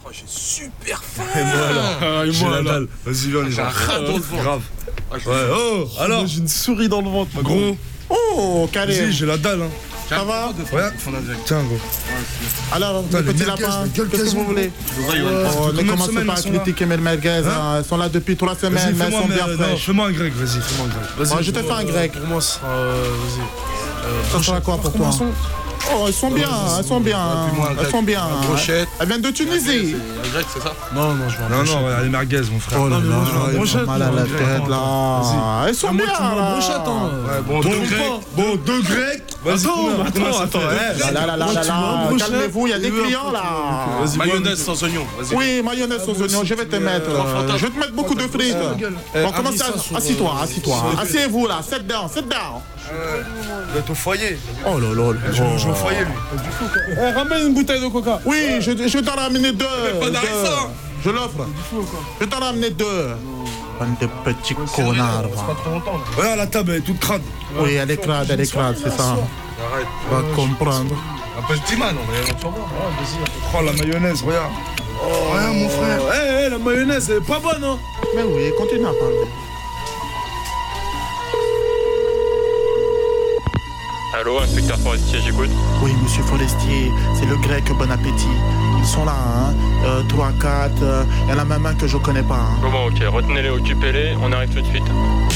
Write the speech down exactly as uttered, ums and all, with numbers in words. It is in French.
Oh, j'ai super faim. Et moi là, Ah, et j'ai moi, la là. dalle. Vas-y, viens, les J'ai gens. un rat dans le ventre. Grave. Ah, je- Ouais, oh, alors, Moi, j'ai une souris dans le ventre, ma gros, Oh, vas-y, Karim. j'ai la dalle, hein. Ça va? Regarde, tiens, gros. Alors, Putain, le les petit merguez, lapin, la gueule qu'est-ce que qu'elles vous ont, voulez? Ouais, ouais, Oh, Combien ne de commencez semaines pas à elles sont là critiquer mes merguez. hein. Elles sont là depuis trois Vas-y, semaines, mais elles fais-moi sont bien mais, non, fraîches. fais-moi un grec, vas-y, fais-moi un grec. Vas-y, Ouais, je te pour, fais un euh, grec. Pour moi, ce sera. euh, Vas-y. Euh, Ça sera quoi pour toi? Oh, elles sont bien, elles sont bien. puis-moi un Elles grec. sont bien. Un brochette. Elles viennent de Tunisie. C'est un grec, c'est ça? Non, non, je vais en Non, brochette. non, regarde, les merguez, mon frère. Oh là Non, mais moi, je là, veux un ils brochette, ont mal à moi. la tête là. Elles sont Ah, moi, bien tu veux un là. brochette, hein. Ouais, bon, Deux deux grecs, bon, deux grecs. Vas-y, Attends, combien, attends, combien ça attends, fait eh, Là, là, là, là, Moi, là, tu veux un là. brochette? Calmez-vous, il y a des Tu veux un clients là. Vas-y, mayonnaise sans oignon, vas-y. Oui, mayonnaise aux oignons, je vais te mettre. Fanta. Je vais te mettre beaucoup de frites. Eh, Bon, commencez Harry, ça, à... sur, Assis-toi, euh, assis-toi. sur- Asseyez-vous là, sit down, sit down. Vous êtes au foyer. Oh là là. Je je vais au foyer, lui. Eh, ramène une bouteille de coca. Oui, je, je vais t'en ramener deux. pas deux. d'arrêt, Je l'offre. Je vais t'en ramener deux. Bande de petits connards. va. Regarde, la table, elle est toute crade. Oui, elle est crade, elle est crade, c'est ça. Arrête. Va comprendre. Appelle Timan, on va y aller en Oh, la mayonnaise, regarde. Oh, regarde, mon frère. Eh, eh, la mayonnaise, elle est pas bonne, hein. Mais oui, continue à parler. Allô, inspecteur forestier, j'écoute. Oui, monsieur Forestier, c'est le grec, bon appétit. Ils sont là, hein. Euh, trois, quatre. Il y en a même un que je connais pas. Hein. Bon, bon, ok, retenez-les, occupez-les, on arrive tout de suite.